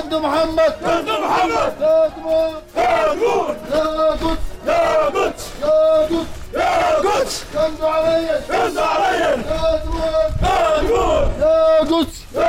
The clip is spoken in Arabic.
جد محمد جد محمد يا دموع يا نور يا قدس يا قدس يا قدس يا قدس كنز علي كنز علي يا دموع يا نور يا قدس